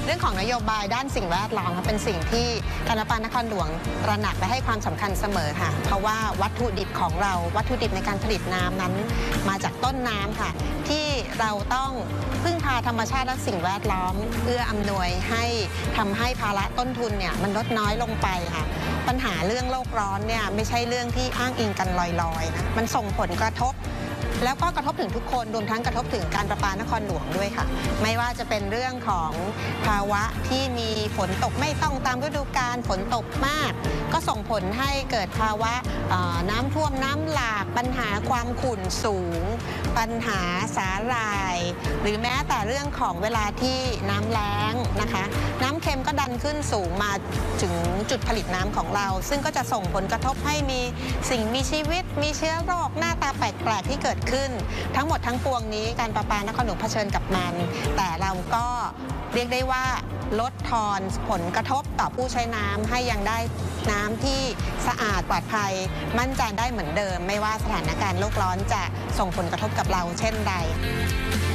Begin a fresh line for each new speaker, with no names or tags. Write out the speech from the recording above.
เรื่องของนโยบายด้านสิ่งแวดล้อมเป็นสิ่งที่การประปานครหลวงตระหนักและให้ความสำคัญเสมอค่ะเพราะว่าวัตถุดิบของเราวัตถุดิบในการผลิตน้ำนั้นมาจากต้นน้ำค่ะที่เราต้องพึ่งพาธรรมชาติและสิ่งแวดล้อมเพื่ออำนวยให้ทำให้ภาระต้นทุนเนี่ยมันลดน้อยลงไปค่ะปัญหาเรื่องโลกร้อนเนี่ยไม่ใช่เรื่องที่อ้างอิงกันลอยๆนะมันส่งผลกระทบแล้วก็กระทบถึงทุกคนรวมทั้งกระทบถึงการประปานครหลวงด้วยค่ะไม่ว่าจะเป็นเรื่องของภาวะที่มีฝนตกไม่ต้องตามฤดูกาลฝนตกมากก็ส่งผลให้เกิดภาวะน้ำท่วมน้ำหลากปัญหาความขุ่นสูงปัญหาสาหร่ายหรือแม้แต่เรื่องของเวลาที่น้ำแล้งนะคะน้ำเค็มก็ดันขึ้นสูงมาถึงจุดผลิตน้ำของเราซึ่งก็จะส่งผลกระทบให้มีสิ่งมีชีวิตมีเชื้อโรคหน้าตาแปลกๆที่เกิดขึ้นทั้งหมดทั้งปวงนี้การประปานครหลวงเผชิญกับมันแต่เราก็เรียกได้ว่าลดทอนผลกระทบต่อผู้ใช้น้ำให้ยังได้น้ำที่สะอาดปลอดภัยมั่นใจได้เหมือนเดิมไม่ว่าสถานการณ์โลกร้อนจะส่งผลกระทบกับเราเช่นใด